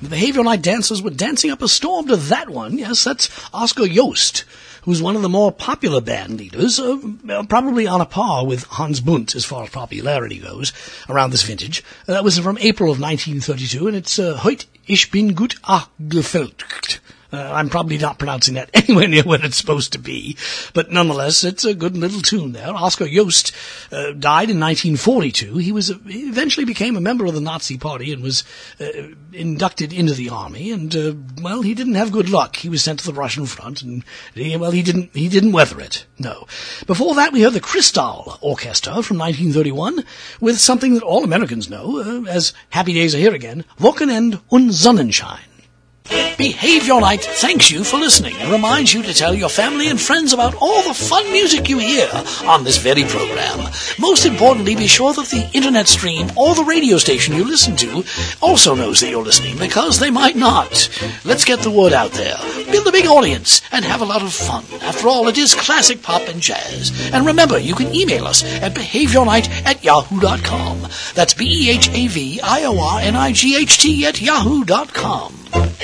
The Behavior Night dancers were dancing up a storm to that one. Yes, that's Oscar Joost, who's one of the more popular band leaders, probably on a par with Hans Bunt as far as popularity goes, around this vintage. That was from April of 1932, and it's Heut ich bin gut gefällt. I'm probably not pronouncing that anywhere near what it's supposed to be, but nonetheless, it's a good little tune there. Oscar Joost died in 1942. He eventually became a member of the Nazi Party and was inducted into the army. And he didn't have good luck. He was sent to the Russian front, and he didn't weather it. No. Before that, we heard the Kristall Orchestra from 1931 with something that all Americans know as Happy Days Are Here Again, Wochenend und Sonnenschein. Behavior Night thanks you for listening and reminds you to tell your family and friends about all the fun music you hear on this very program. Most importantly, be sure that the internet stream or the radio station you listen to also knows that you're listening, because they might not. Let's get the word out there, build a big audience, and have a lot of fun. After all, it is classic pop and jazz. And remember, you can email us at behaviornight@yahoo.com. That's BEHAVIORNIGHT@yahoo.com.